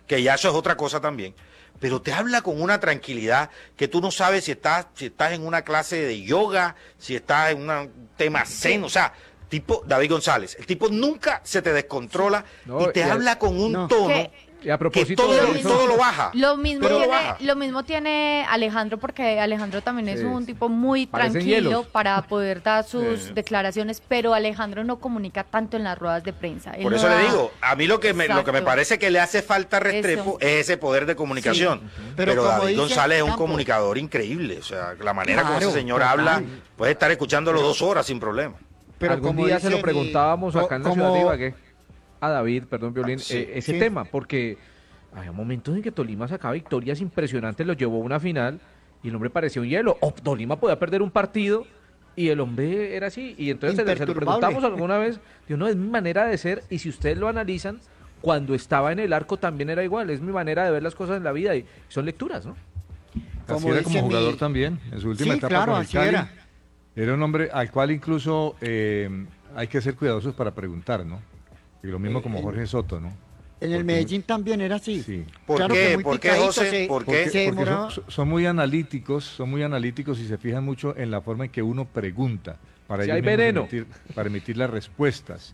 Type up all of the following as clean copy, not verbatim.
que ya eso es otra cosa también, pero te habla con una tranquilidad que tú no sabes si estás en una clase de yoga, si estás en un tema zen, o sea, tipo David González, el tipo nunca se te descontrola y te habla con un tono y a propósito que todo lo baja. Lo mismo tiene Alejandro, porque Alejandro también es un tipo muy tranquilo para poder dar sus declaraciones, pero Alejandro no comunica tanto en las ruedas de prensa. Por eso le digo, a mí lo que me parece que le hace falta a Restrepo es ese poder de comunicación. Pero David González es un comunicador increíble, o sea, la manera como ese señor habla, puede estar escuchándolo 2 horas sin problema. Pero algún día se lo preguntábamos acá en la ciudad de Ibagué a David, perdón, Violín, ese tema, porque había momentos en que Tolima sacaba victorias impresionantes, lo llevó a una final y el hombre parecía un hielo. Tolima podía perder un partido y el hombre era así. Y entonces se lo preguntamos alguna vez, digo, no, es mi manera de ser, y si ustedes lo analizan, cuando estaba en el arco también era igual, es mi manera de ver las cosas en la vida y son lecturas, ¿no? Así era como jugador también, en su última etapa con el Cali. Era un hombre al cual incluso hay que ser cuidadosos para preguntar, ¿no? Y lo mismo como Jorge Soto, ¿no? En el Medellín también era así. Sí. ¿Por qué, José? Porque son muy analíticos y se fijan mucho en la forma en que uno pregunta para si hay veneno. Para emitir las respuestas.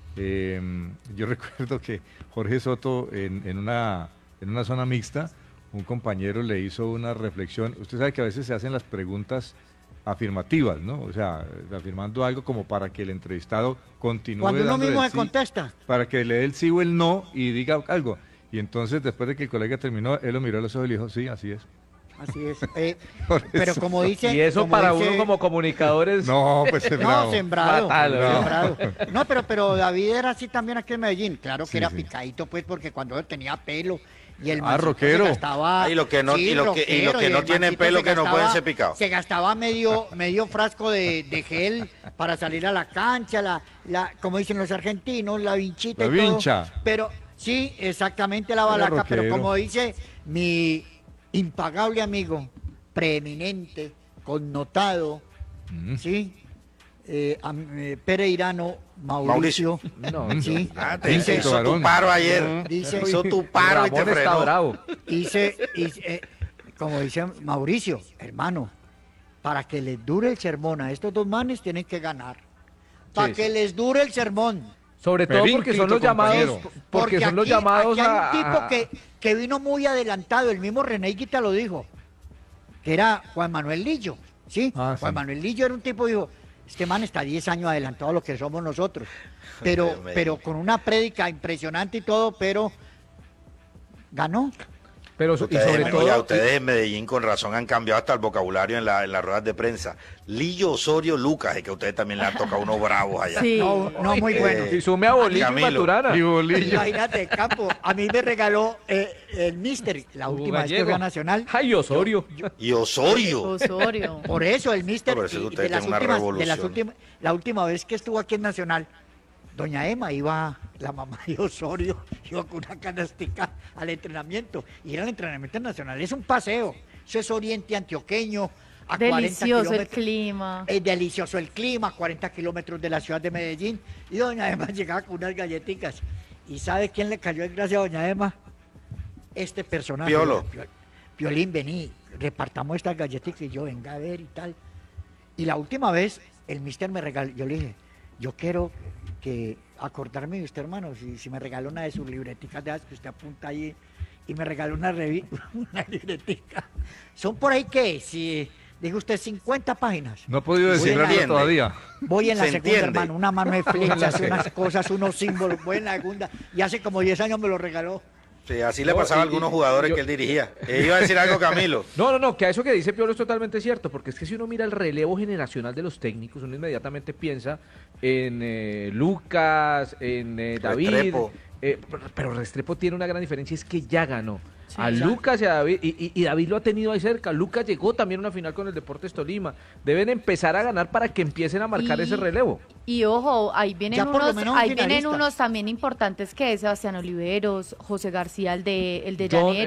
Yo recuerdo que Jorge Soto en una zona mixta, un compañero le hizo una reflexión. Usted sabe que a veces se hacen las preguntas afirmativas, ¿no? O sea, afirmando algo como para que el entrevistado continúe. Cuando uno mismo se contesta. Para que le dé el sí o el no y diga algo. Y entonces, después de que el colega terminó, él lo miró a los ojos y le dijo, sí, así es. Así es. Pero como dice... Y eso para uno como comunicadores... No, pues sembrado. No, sembrado. No, pero David era así también aquí en Medellín. Claro que era picadito, pues, porque cuando él tenía pelo... Y el rockero. Se gastaba, y los que no tienen pelo que no pueden ser picados. Se gastaba medio frasco de gel para salir a la cancha, como dicen los argentinos, la vinchita y vincha. todo. Pero sí, exactamente la balaca, pero como dice mi impagable amigo, preeminente, connotado, ¿sí? Pereirano Mauricio. No, ¿sí? Te hizo tu paro ayer. Hizo tu paro y te frenó. Bravo. Como dice Mauricio, hermano, para que les dure el sermón a estos dos manes tienen que ganar. Para que les dure el sermón. Sobre todo porque son los llamados. Porque son los llamados aquí hay un tipo que vino muy adelantado, el mismo René Higuita lo dijo, que era Juan Manuel Lillo. ¿Sí? Juan Manuel Lillo era un tipo, dijo, este man está 10 años adelantado a lo que somos nosotros, pero con una prédica impresionante y todo, pero ganó. Pero ustedes en Medellín con razón han cambiado hasta el vocabulario en las ruedas de prensa. Lillo, Osorio, Lucas, es que a ustedes también le han tocado unos bravos allá. Sí. No muy bueno. Y sume a Bolillo y Maturana. Imagínate, Campo, a mí me regaló el Mister, la última vez que fue a Nacional. ¡Ay, Osorio! Y Osorio. Por eso, el Mister, la última vez que estuvo aquí en Nacional, doña Emma iba, la mamá de Osorio, iba con una canastica al entrenamiento. Ir al entrenamiento nacional es un paseo. Eso es oriente antioqueño. A delicioso 40 el clima. Es delicioso el clima, 40 kilómetros de la ciudad de Medellín. Y doña Emma llegaba con unas galletitas. ¿Y sabe quién le cayó en gracia a doña Emma? Este personaje. Piolo. Piolín, vení, repartamos estas galletitas y yo, venga a ver y tal. Y la última vez, el mister me regaló, yo le dije, yo quiero que acordarme de usted, hermano, si me regaló una de sus libreticas de esas que usted apunta ahí, y me regaló una libretica. Son por ahí que, si dijo usted 50 páginas. No he podido descifrarlo todavía. Voy en la segunda, hermano, una mano de flechas, unas cosas, unos símbolos, voy en la segunda, y hace como 10 años me lo regaló. Sí, así le pasaba a algunos jugadores que él dirigía. Iba a decir algo, Camilo. No, que a eso que dice Piolo es totalmente cierto, porque es que si uno mira el relevo generacional de los técnicos, uno inmediatamente piensa en Lucas, en David, pero Restrepo tiene una gran diferencia, es que ya ganó. Sí, a Lucas y a David, y David lo ha tenido ahí cerca. Lucas llegó también a una final con el Deportes Tolima. Deben empezar a ganar para que empiecen a marcar ese relevo. Y ojo, ahí vienen unos también importantes, que es Sebastián Oliveros, José García, el de Llanero.